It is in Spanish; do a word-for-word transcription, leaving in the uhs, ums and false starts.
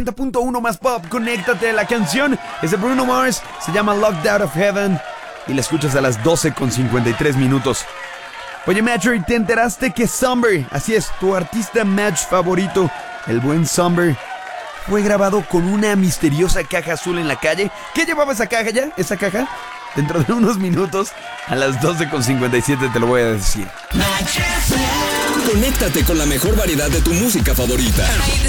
noventa punto uno más pop, conéctate. La canción es de Bruno Mars, se llama Locked Out of Heaven y la escuchas a las doce con cincuenta y tres minutos. Oye, Matcher, ¿te enteraste que Somber, así es, tu artista Match favorito, el buen Somber, fue grabado con una misteriosa caja azul en la calle? ¿Qué llevaba esa caja ya? ¿Esa caja? Dentro de unos minutos, a las doce con cincuenta y siete te lo voy a decir. Conéctate con la mejor variedad de tu música favorita.